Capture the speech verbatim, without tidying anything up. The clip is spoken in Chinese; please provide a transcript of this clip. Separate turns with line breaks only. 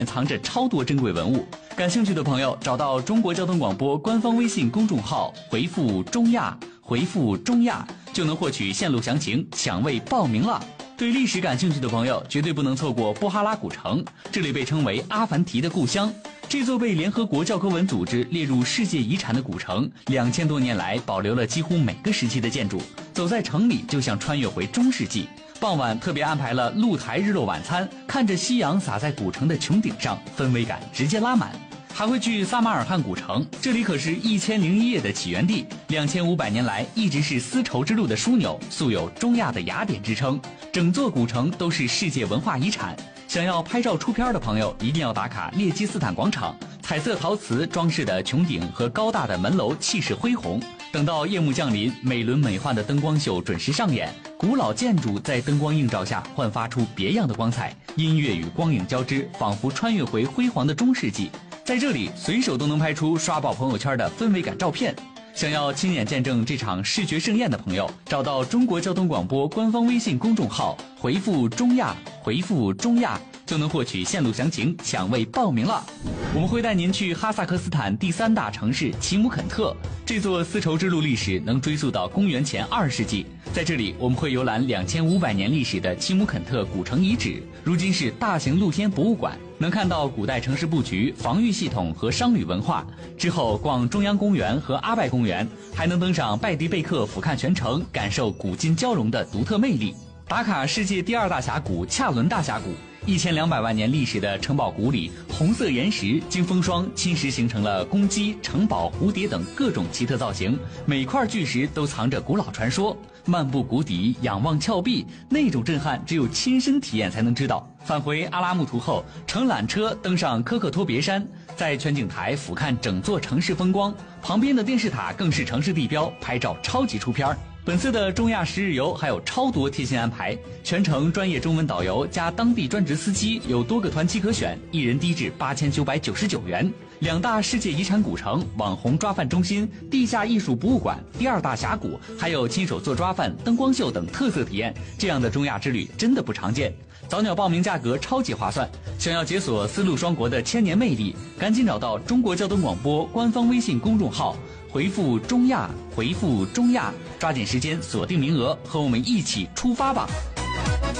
藏着超多珍贵文物。感兴趣的朋友找到中国交通广播官方微信公众号，回复中亚，回复中亚就能获取线路详情，抢位报名了。对历史感兴趣的朋友绝对不能错过布哈拉古城，这里被称为阿凡提的故乡。这座被联合国教科文组织列入世界遗产的古城，两千多年来保留了几乎每个时期的建筑，走在城里就像穿越回中世纪。傍晚特别安排了露台日落晚餐，看着夕阳洒在古城的穹顶上，氛围感直接拉满。还会去撒马尔罕古城，这里可是一千零一夜的起源地，两千五百年来一直是丝绸之路的枢纽，素有中亚的雅典之称。整座古城都是世界文化遗产。想要拍照出片的朋友，一定要打卡列基斯坦广场，彩色陶瓷装饰的穹顶和高大的门楼气势恢宏。等到夜幕降临，美轮美奂的灯光秀准时上演，古老建筑在灯光映照下焕发出别样的光彩，音乐与光影交织，仿佛穿越回辉煌的中世纪。在这里随手都能拍出刷爆朋友圈的氛围感照片。想要亲眼见证这场视觉盛宴的朋友，找到中国交通广播官方微信公众号，回复中亚，回复中亚就能获取线路详情，抢位报名了。我们会带您去哈萨克斯坦第三大城市齐姆肯特，这座丝绸之路历史能追溯到公元前二世纪。在这里我们会游览两千五百年历史的齐姆肯特古城遗址，如今是大型露天博物馆，能看到古代城市布局、防御系统和商旅文化。之后逛中央公园和阿拜公园，还能登上拜迪贝克俯瞰全城，感受古今交融的独特魅力。打卡世界第二大峡谷恰伦大峡谷，一千两百万年历史的城堡谷里，红色岩石经风霜侵蚀形成了公鸡、城堡、蝴蝶等各种奇特造型，每块巨石都藏着古老传说。漫步谷底，仰望峭壁，那种震撼只有亲身体验才能知道。返回阿拉木图后，乘缆车登上科克托别山，在全景台俯瞰整座城市风光，旁边的电视塔更是城市地标，拍照超级出片。本次的中亚十日游还有超多贴心安排，全程专业中文导游加当地专职司机，有多个团期可选，一人低至八千九百九十九元。两大世界遗产古城、网红抓饭中心、地下艺术博物馆、第二大峡谷，还有亲手做抓饭、灯光秀等特色体验，这样的中亚之旅真的不常见。早鸟报名价格超级划算，想要解锁丝路双国的千年魅力，赶紧找到中国交通广播官方微信公众号，回复中亚，回复中亚，抓紧时间锁定名额，和我们一起出发吧。